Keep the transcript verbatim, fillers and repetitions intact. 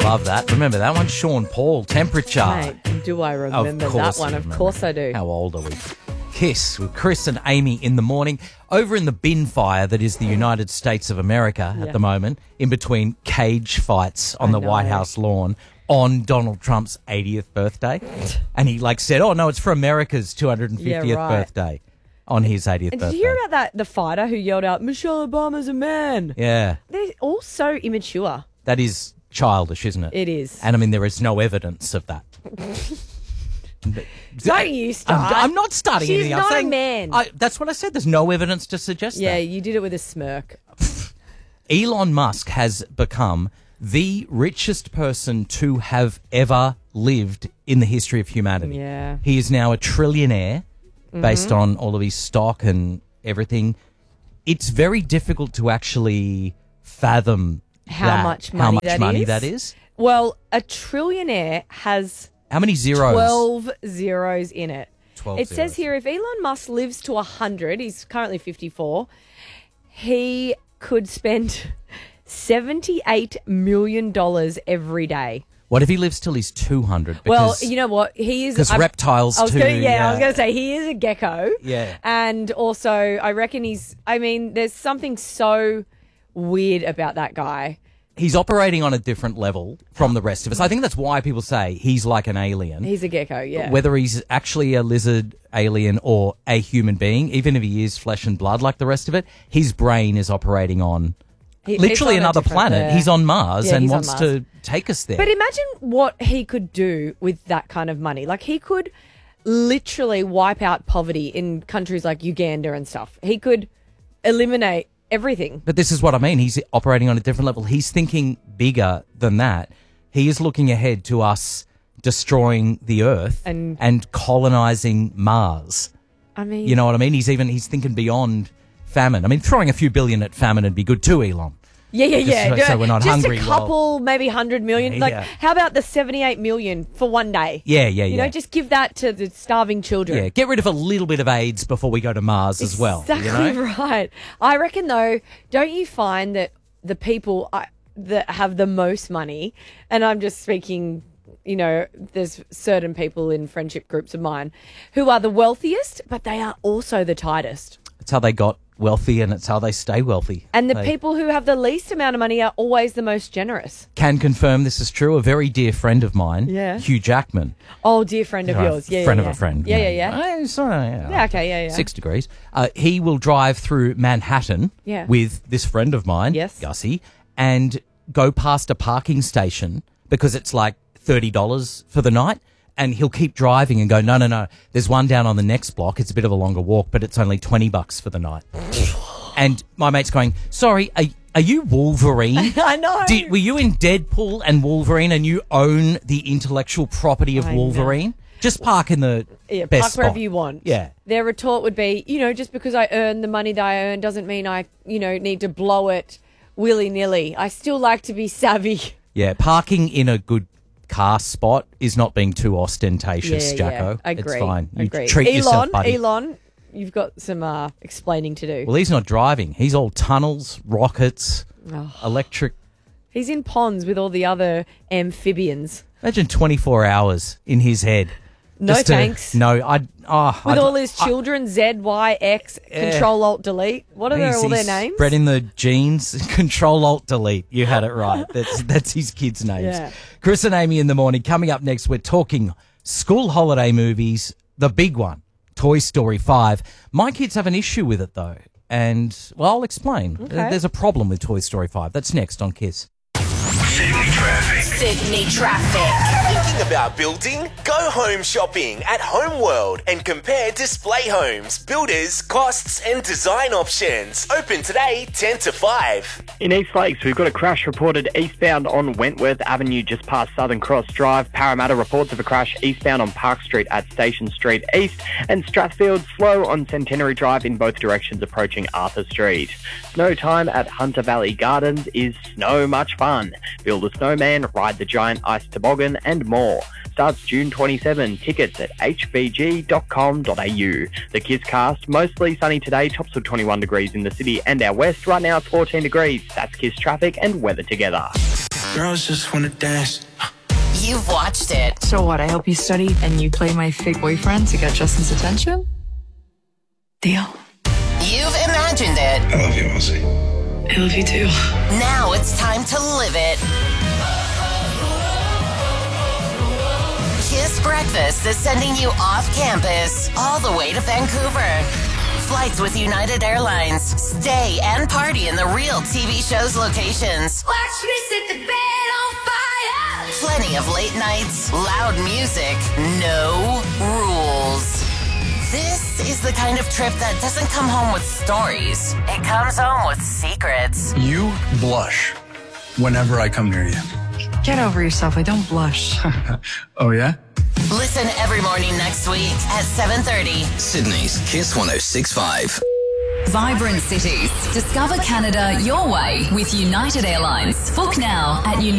Love that. Remember that one? Sean Paul, Temperature. Mate, do I remember that one? Of course I do. How old are we? Kiss with Chris and Amy in the morning. Over in the bin fire that is the United States of America Yeah. at the moment, in between cage fights on I the know. White House lawn on Donald Trump's eightieth birthday. And he like said, oh no, it's for America's two hundred fiftieth Yeah, right. birthday on his eightieth And did birthday. you hear about that? The fighter who yelled out, Michelle Obama's a man. Yeah, They're all so immature. that is childish, isn't it? It is. And I mean, there is no evidence of that. Don't you start. I'm, I'm not starting She's anything. I'm not a saying, man. I, that's what I said. There's no evidence to suggest Yeah, that. you did it with a smirk. Elon Musk has become the richest person to have ever lived in the history of humanity. Yeah. He is now a trillionaire based on all of his stock and everything. It's very difficult to actually fathom How that, much how money much that money is? that is. Well, a trillionaire has How many zeros? twelve zeros in it. twelve It says zeros. here if Elon Musk lives to one hundred, he's currently fifty-four, he could spend seventy-eight million dollars every day. What if he lives till he's two hundred? Well, you know what? He is... 'cause I'm- reptiles I was too, Gonna, yeah, yeah. I was going to say, he is a gecko. Yeah. And also, I reckon he's... I mean, there's something so weird about that guy. he's operating on a different level from the rest of us. I think that's why people say he's like an alien. He's a gecko, yeah. Whether he's actually a lizard alien or a human being, even if he is flesh and blood like the rest of it, his brain is operating on He- literally he's on a another different- planet. yeah. He's on Mars Yeah, and he's on wants Mars. to take us there. But imagine what he could do with that kind of money. Like, he could literally wipe out poverty in countries like Uganda and stuff. He could eliminate everything. But this is what I mean. He's operating on a different level. He's thinking bigger than that. He is looking ahead to us destroying the Earth And- and colonizing Mars. I mean, You know what I mean? He's even he's thinking beyond famine. I mean, throwing a few billion at famine would be good too, Elon. yeah, yeah, yeah. so- Do- so we're not just hungry a while- couple, maybe hundred million. Yeah, like, yeah. how about the seventy-eight million for one day? Yeah, yeah, You yeah. know, just give that to the starving children. Yeah, get rid of a little bit of AIDS before we go to Mars as well. Exactly You know? right. I reckon, though, don't you find that the people I, that have the most money, and I'm just speaking, you know, there's certain people in friendship groups of mine who are the wealthiest, but they are also the tightest. It's how they got wealthy and it's how they stay wealthy. And the They people who have the least amount of money are always the most generous. can confirm this is true. A very dear friend of mine, Yeah. Hugh Jackman. Oh, dear friend of yours. Yeah, friend yeah, of a friend. Yeah, yeah, yeah. Uh, sorry, yeah. Yeah, okay, yeah, yeah. Six degrees. Uh, he will drive through Manhattan Yeah. with this friend of mine, Yes. Gussie, and go past a parking station because it's like thirty dollars for the night. And he'll keep driving and go, no, no, no. There's one down on the next block. It's a bit of a longer walk, but it's only twenty bucks for the night. And my mate's going, sorry, are, are you Wolverine? I know. Did, were you in Deadpool and Wolverine and you own the intellectual property of I know. Wolverine? Just park in the Yeah, best park spot. wherever you want. Yeah. Their retort would be, you know, just because I earn the money that I earn doesn't mean I, you know, need to blow it willy-nilly. I still like to be savvy. Yeah, parking in a good car spot is not being too ostentatious, Yeah, Jacko. yeah. Agree. It's fine. You Agree. treat Elon, yourself, buddy. Elon, you've got some uh, explaining to do. Well, he's not driving. He's all tunnels, rockets, Oh. electric. He's in ponds with all the other amphibians. Imagine twenty-four hours in his head. No Just to- thanks. no, I'd... Oh, With I'd, all his children, Z, Y, X, Control, Alt, Delete. What are their, He's- all their he's names? Spreading the genes. Control Alt Delete. You had it right. That's that's his kids' names. Yeah. Chris and Amy in the morning. Coming up next, we're talking school holiday movies. The big one, Toy Story five. My kids have an issue with it though, and well, I'll explain. Okay. There's a problem with Toy Story five. That's next on Kiss. Sydney traffic. Sydney traffic. Thinking about building? Go home shopping at Homeworld and compare display homes, builders, costs and design options. Open today ten to five. In East Lakes, we've got a crash reported eastbound on Wentworth Avenue just past Southern Cross Drive. Parramatta reports of a crash eastbound on Park Street at Station Street East, and Strathfield slow on Centenary Drive in both directions approaching Arthur Street. Snow time at Hunter Valley Gardens is snow much fun. Build a snowman, ride the giant ice toboggan and more. Starts June twenty-seventh. Tickets at h b g dot com dot a u. The Kiss Cast, mostly sunny today, tops of twenty-one degrees in the city and our west. Right now it's fourteen degrees. That's Kiss traffic and weather together. Girls just wanna dance. You've watched it. So what, I help you study and you play my fake boyfriend to get Justin's attention? Deal. You've imagined it. I love you, Ozzy. I love you too. Now it's time to live it. Kiss Breakfast is sending you off campus, all the way to Vancouver. Flights with United Airlines. Stay and party in the real T V show's locations. Watch me set the bed on fire. Plenty of late nights, loud music, no rules. This is the kind of trip that doesn't come home with stories. It comes home with secrets. You blush whenever I come near you. Get over yourself. I don't blush. Oh, yeah? Listen every morning next week at seven thirty. Sydney's Kiss one oh six point five. Vibrant cities. Discover Canada your way with United Airlines. Book now at United.